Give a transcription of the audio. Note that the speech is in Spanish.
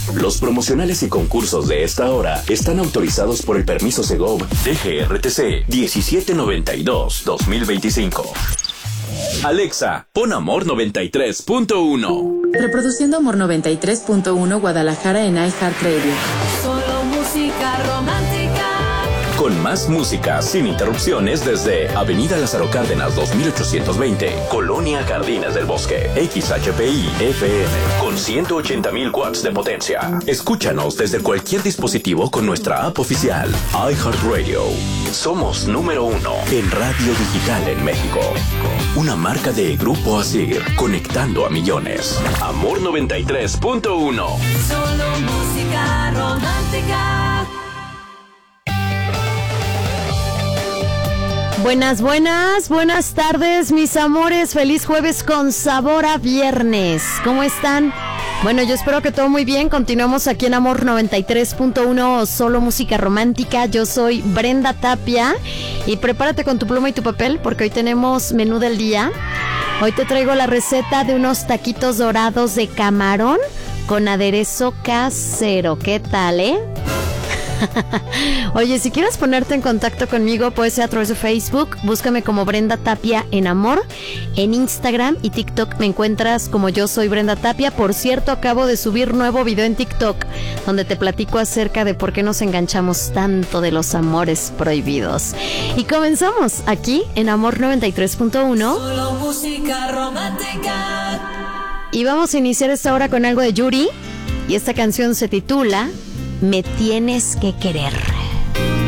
Los promocionales y concursos de esta hora están autorizados por el permiso Segov DGRTC 1792-2025. Alexa, pon Amor 93.1. Reproduciendo Amor 93.1 Guadalajara en iHeartRadio. Solo música romántica. Con más música sin interrupciones desde Avenida Lázaro Cárdenas 2820, Colonia Jardines del Bosque, XHPI FM, con 180,000 watts de potencia. Escúchanos desde cualquier dispositivo con nuestra app oficial, iHeartRadio. Somos número 1 en radio digital en México. Una marca de Grupo Asir, conectando a millones. Amor 93.1. Solo música romántica. Buenas tardes, mis amores. Feliz jueves con sabor a viernes. ¿Cómo están? Bueno, yo espero que todo muy bien. Continuamos aquí en Amor 93.1, solo música romántica. Yo soy Brenda Tapia y prepárate con tu pluma y tu papel porque hoy tenemos menú del día. Hoy te traigo la receta de unos taquitos dorados de camarón con aderezo casero. ¿Qué tal, Oye, si quieres ponerte en contacto conmigo, puede ser a través de Facebook. Búscame como Brenda Tapia en Amor. En Instagram y TikTok me encuentras como Yo Soy Brenda Tapia. Por cierto, acabo de subir nuevo video en TikTok donde te platico acerca de por qué nos enganchamos tanto de los amores prohibidos. Y comenzamos aquí en Amor 93.1. Solo música romántica. Y vamos a iniciar esta hora con algo de Yuri. Y esta canción se titula Me Tienes que Querer.